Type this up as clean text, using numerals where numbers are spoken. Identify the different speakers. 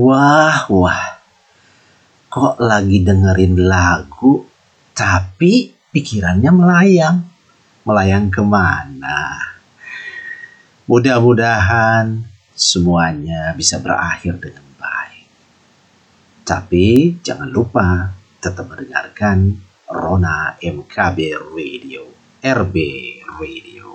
Speaker 1: Wah, kok lagi dengerin lagu, tapi pikirannya melayang. Melayang kemana? Mudah-mudahan semuanya bisa berakhir dengan baik. Tapi jangan lupa tetap mendengarkan Rona MKB Radio, RB Radio.